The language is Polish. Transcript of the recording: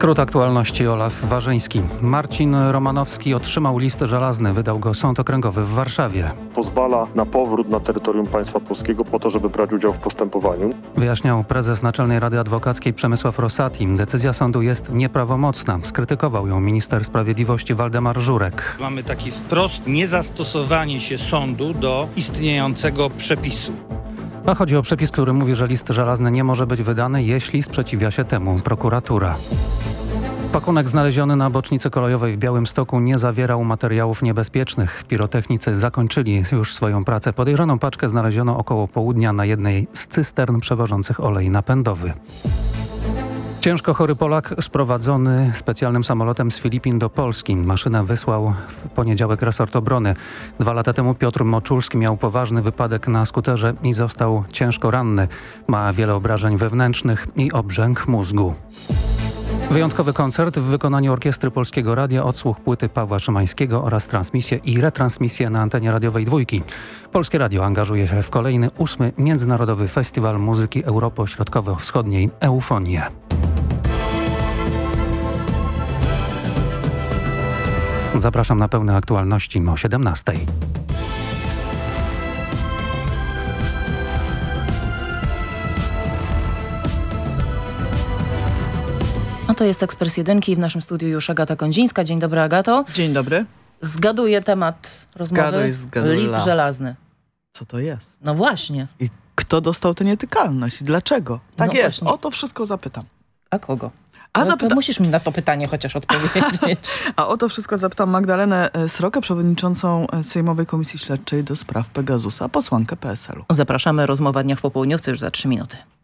Skrót aktualności. Olaf Warzyński. Marcin Romanowski otrzymał list żelazny. Wydał go Sąd Okręgowy w Warszawie. Pozwala na powrót na terytorium państwa polskiego po to, żeby brać udział w postępowaniu. Wyjaśniał prezes Naczelnej Rady Adwokackiej Przemysław Rosati. Decyzja sądu jest nieprawomocna. Skrytykował ją minister sprawiedliwości Waldemar Żurek. Mamy takie wprost niezastosowanie się sądu do istniejącego przepisu. A chodzi o przepis, który mówi, że list żelazny nie może być wydany, jeśli sprzeciwia się temu prokuratura. Pakunek znaleziony na bocznicy kolejowej w Białymstoku nie zawierał materiałów niebezpiecznych. Pirotechnicy zakończyli już swoją pracę. Podejrzaną paczkę znaleziono około południa na jednej z cystern przewożących olej napędowy. Ciężko chory Polak sprowadzony specjalnym samolotem z Filipin do Polski. Maszynę wysłał w poniedziałek resort obrony. 2 lata temu Piotr Moczulski miał poważny wypadek na skuterze i został ciężko ranny. Ma wiele obrażeń wewnętrznych i obrzęk mózgu. Wyjątkowy koncert w wykonaniu Orkiestry Polskiego Radia, odsłuch płyty Pawła Szymańskiego oraz transmisję i retransmisję na antenie radiowej Dwójki. Polskie Radio angażuje się w kolejny 8. Międzynarodowy Festiwal Muzyki Europo-Środkowo-Wschodniej Eufonię. Zapraszam na pełne aktualności o 17:00. No to jest Ekspres Jedynki. W naszym studiu już Agata Kondzińska. Dzień dobry, Agato. Dzień dobry. Zgaduję temat rozmowy. Zgaduj. List żelazny. Co to jest? No właśnie. I kto dostał tę nietykalność? Dlaczego? Tak No jest. właśnie. O to wszystko zapytam. A kogo? A Musisz mi na to pytanie chociaż odpowiedzieć. A o to wszystko zapytam Magdalenę Srokę, przewodniczącą Sejmowej Komisji Śledczej do spraw Pegasusa, posłankę PSL-u. Zapraszamy. Rozmowa dnia w popołudniówce już za 3 minuty.